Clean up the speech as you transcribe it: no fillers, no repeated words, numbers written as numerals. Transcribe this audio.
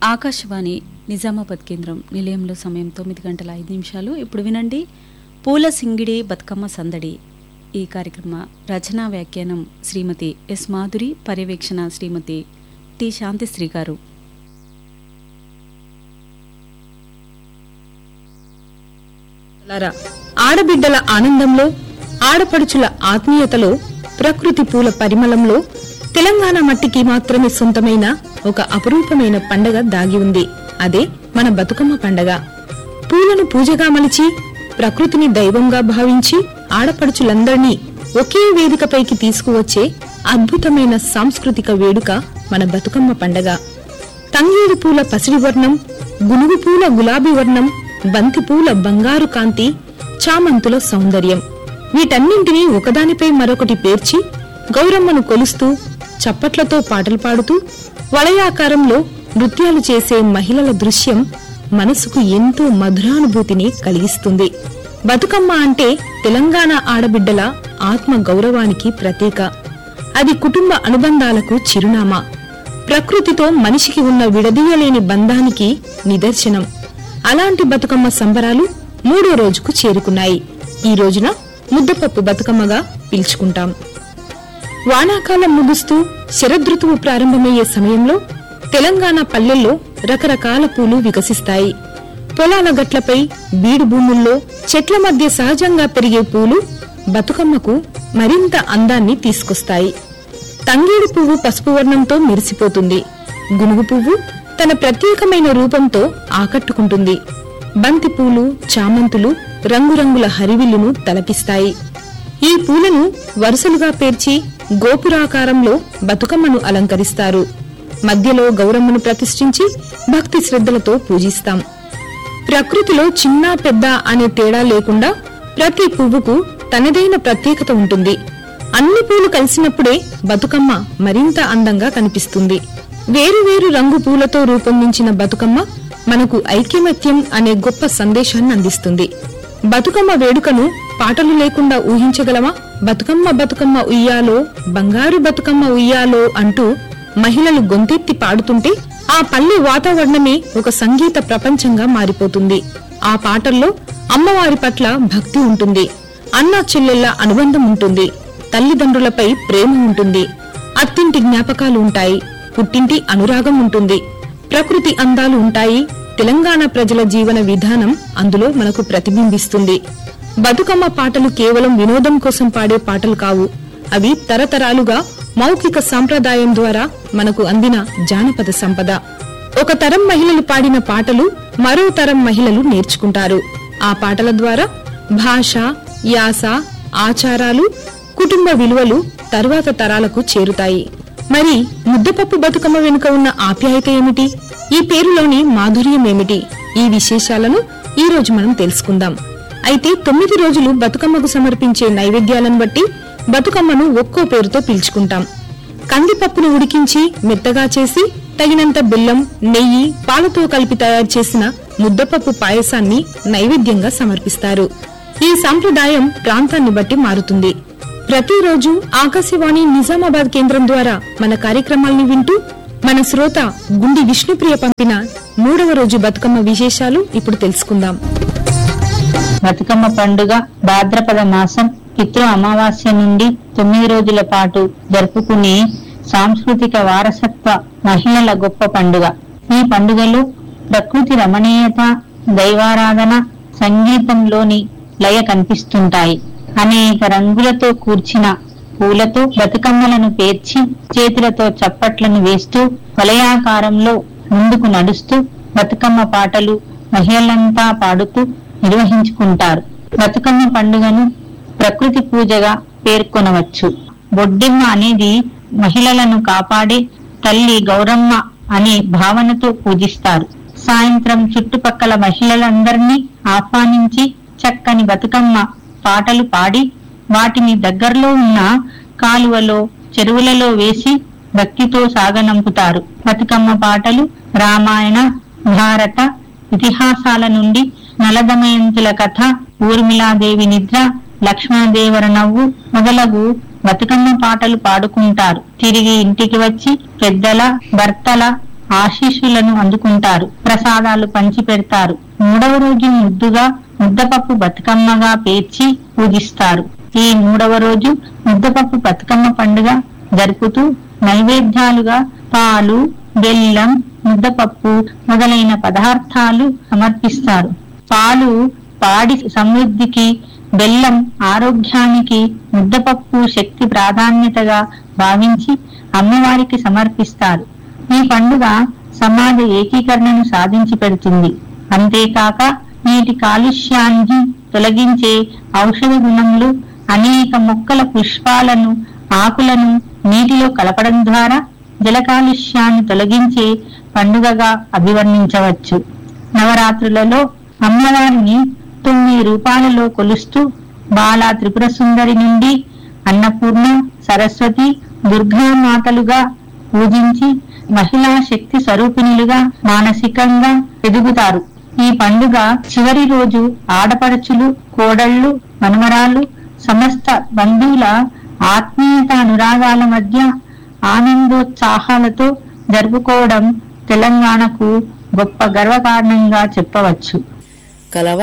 ఆకాశవాణి నిజామాబాద్ కేంద్రం నిలయంలో సమయం 9:05. ఇప్పుడు వినండి పూల సింగిడి బతుకమ్మ సందడి. ఈ కార్యక్రమ రచనా వ్యాఖ్యానం శ్రీమతి ఎస్ మాధురి, పర్యవేక్షణ శ్రీమతి టి శాంతిశ్రీ గారు. ఆడబిడ్డల ఆనందంలో, ఆడపడుచుల ఆత్మీయతలో, ప్రకృతి పూల పరిమళంలో తెలంగాణ మట్టికి మాత్రమే సొంతమైన ఒక అపురూపమైన పండగ దాగి ఉంది. అదే మన బతుకమ్మ పండగ. పూలను పూజగా మలిచి, ప్రకృతిని దైవంగా భావించి ఆడపడుచులందరినీ ఒకే వేదికపైకి తీసుకువచ్చే అద్భుతమైన సాంస్కృతిక వేడుక మన బతుకమ్మ పండగ. తంగేడు పూల పసిడి వర్ణం, గునుగు పూల గులాబీ వర్ణం, బంతి పూల బంగారు కాంతి, చామంతుల సౌందర్యం, వీటన్నింటినీ ఒకదానిపై మరొకటి పేర్చి గౌరమ్మను కొలుస్తూ, చప్పట్లతో పాటలు పాడుతూ, వలయాకారంలో నృత్యాలు చేసే మహిళల దృశ్యం మనసుకు ఎంతో మధురానుభూతిని కలిగిస్తుంది. బతుకమ్మ అంటే తెలంగాణ ఆడబిడ్డల ఆత్మ గౌరవానికి ప్రతీక. అది కుటుంబ అనుబంధాలకు చిరునామా, ప్రకృతితో మనిషికి ఉన్న విడదీయలేని బంధానికి నిదర్శనం. అలాంటి బతుకమ్మ సంబరాలు 3వ రోజుకు చేరుకున్నాయి. ఈ రోజున ముద్దపప్పు బతుకమ్మగా పిలుచుకుంటాం. వానాకాలం ముగుస్తూ శరదృతువు ప్రారంభమయ్యే సమయంలో తెలంగాణ పల్లెల్లో రకరకాల పూలు వికసిస్తాయి. పొలాల గట్లపై, బీడు భూముల్లో, చెట్ల మధ్య సహజంగా పెరిగే పూలు బతుకమ్మకు మరింత అందాన్ని తీసుకొస్తాయి. తంగేడు పువ్వు పసుపు వర్ణంతో మెరిసిపోతుంది. గునుగు పువ్వు తన ప్రత్యేకమైన రూపంతో ఆకట్టుకుంటుంది. బంతి పూలు, చామంతులు రంగురంగుల హరివిల్లును తలపిస్తాయి. ఈ పూలను వరుసలుగా పేర్చి గోపురాకారంలో బతుకమ్మను అలంకరిస్తారు. మధ్యలో గౌరమ్మను ప్రతిష్ఠించి భక్తి శ్రద్ధలతో పూజిస్తాం. ప్రకృతిలో చిన్న పెద్ద అనే తేడా లేకుండా ప్రతి పువ్వుకు తనదైన ప్రత్యేకత ఉంటుంది. అన్ని పూలు కలిసినప్పుడే బతుకమ్మ మరింత అందంగా కనిపిస్తుంది. వేరువేరు రంగు పూలతో రూపొందించిన బతుకమ్మ మనకు ఐకమత్యం అనే గొప్ప సందేశాన్ని అందిస్తుంది. బతుకమ్మ వేడుకను పాటలు లేకుండా ఊహించగలమా? బతుకమ్మ బతుకమ్మ ఉయ్యాలో, బంగారు బతుకమ్మ ఉయ్యాలో అంటూ మహిళలు గొంతెత్తి పాడుతుంటే ఆ పల్లె వాతావరణమే ఒక సంగీత ప్రపంచంగా మారిపోతుంది. ఆ పాటల్లో అమ్మవారి పట్ల భక్తి ఉంటుంది, అన్నా చెల్లెళ్ల అనుబంధం ఉంటుంది, తల్లిదండ్రులపై ప్రేమ ఉంటుంది, అత్తింటి జ్ఞాపకాలు ఉంటాయి, పుట్టింటి అనురాగం ఉంటుంది, ప్రకృతి అందాలు ఉంటాయి. తెలంగాణ ప్రజల జీవన విధానం అందులో మనకు ప్రతిబింబిస్తుంది. బతుకమ్మ పాటలు కేవలం వినోదం కోసం పాడే పాటలు కావు. అవి తరతరాలుగా మౌఖిక సాంప్రదాయం ద్వారా మనకు అందిన జానపద సంపద. ఒక తరం మహిళలు పాడిన పాటలు మరో తరం మహిళలు నేర్చుకుంటారు. ఆ పాటల ద్వారా భాష, యాస, ఆచారాలు, కుటుంబ విలువలు తరువాత తరాలకు చేరుతాయి. మరి ముద్దపప్పు బతుకమ్మ వెనుక ఉన్న ఆప్యాయత ఏమిటి? ఈ పేరులోని మాధుర్యం ఏమిటి? ఈ విశేషాలను ఈ రోజు మనం తెలుసుకుందాం. అయితే 9 రోజులు బతుకమ్మకు సమర్పించే నైవేద్యాలను బట్టి బతుకమ్మను ఒక్కో పేరుతో పిలుచుకుంటాం. కందిపప్పును ఉడికించి మెత్తగా చేసి తగినంత బెల్లం, నెయ్యి, పాలతో కలిపి తయారు చేసిన ముద్దపప్పు పాయసాన్ని నైవేద్యంగా సమర్పిస్తారు. ఈ సంప్రదాయం ప్రాంతాన్ని బట్టి మారుతుంది. ప్రతిరోజు ఆకాశవాణి నిజామాబాద్ కేంద్రం ద్వారా మన కార్యక్రమాల్ని వింటూ మన శ్రోత గుండి విష్ణుప్రియ పంపిన 3వ రోజు బతుకమ్మ విశేషాలు ఇప్పుడు తెలుసుకుందాం. బతుకమ్మ పండుగ భాద్రపద మాసం పితృ అమావాస్య నుండి 9 రోజుల పాటు జరుపుకునే సాంస్కృతిక వారసత్వ మహిళల గొప్ప పండుగ. ఈ పండుగలో ప్రకృతి రమణీయత, దైవారాధన, సంగీతంలోని లయ కనిపిస్తుంటాయి. అనేక రంగులతో కూర్చిన పూలతో బతుకమ్మలను పేర్చి చేతులతో చప్పట్లను వేస్తూ వలయాకారంలో ముందుకు నడుస్తూ బతుకమ్మ పాటలు మహిళలంతా పాడుతూ నిర్వహించుకుంటారు. బతుకమ్మ పండుగను ప్రకృతి పూజగా పేర్కొనవచ్చు. బొడ్డెమ్మ అనేది మహిళలను కాపాడే తల్లి గౌరమ్మ అనే భావనతో పూజిస్తారు. సాయంత్రం చుట్టుపక్కల మహిళలందరినీ ఆహ్వానించి చక్కని బతుకమ్మ పాటలు పాడి వాటిని దగ్గరలో ఉన్న కాలువలో, చెరువులలో వేసి భక్తితో సాగనంపుతారు. బతుకమ్మ పాటలు రామాయణ, భారత ఇతిహాసాల నుండి నలదమయంతుల కథ, ఊర్మిళాదేవి నిద్ర, లక్ష్మణదేవర నవ్వు మొదలగు బతుకమ్మ పాటలు పాడుకుంటారు. తిరిగి ఇంటికి వచ్చి పెద్దల, భర్తల ఆశీస్సులను అందుకుంటారు, ప్రసాదాలు పంచి పెడతారు. 3వ రోజు ముద్దుగా ముద్దపప్పు బతుకమ్మగా పేర్చి పూజిస్తారు. ఈ 3వ రోజు ముద్దపప్పు బతుకమ్మ పండుగ జరుపుతూ నైవేద్యాలుగా పాలు, బెల్లం, ముద్దపప్పు మొదలైన పదార్థాలు సమర్పిస్తారు. పాలు పాడి సమృద్ధికి, బెల్లం ఆరోగ్యానికి, ముద్దపప్పు శక్తి ప్రాధాన్యతగా భావించి అమ్మవారికి సమర్పిస్తారు. ఈ పండుగ సమాజ ఏకీకరణను సాధించి పెడుతుంది. అంతేకాక నీటి కాలుష్యాన్ని తొలగించే ఔషధ గుణములు, అనేక మొక్కల పుష్పాలను, ఆకులను నీటిలో కలపడం ద్వారా జల కాలుష్యాన్ని తొలగించే పండుగగా అభివర్ణించవచ్చు. నవరాత్రులలో అమ్మవారిని 9 రూపాలలో కొలుస్తూ బాలా త్రిపుర సుందరి నుండి అన్నపూర్ణ, సరస్వతి, దుర్గామాతలుగా పూజించి మహిళా శక్తి స్వరూపిణులుగా మానసికంగా ఎదుగుతారు. ఈ పండుగ చివరి రోజు ఆడపడుచులు, కోడళ్లు, మనమరాలు, సమస్త బంధువుల ఆత్మీయత అనురాగాల మధ్య ఆనందోత్సాహాలతో జరుపుకోవడం తెలంగాణకు గొప్ప గర్వకారణంగా చెప్పవచ్చు. కలవ